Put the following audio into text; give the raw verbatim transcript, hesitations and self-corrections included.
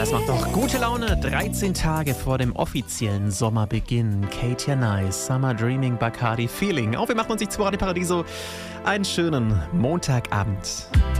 Das macht doch gute Laune. dreizehn Tage vor dem offiziellen Sommerbeginn. Katja Nice, Summer Dreaming, Bacardi Feeling. Auch wir machen uns nicht zu Radio Paradiso einen schönen Montagabend.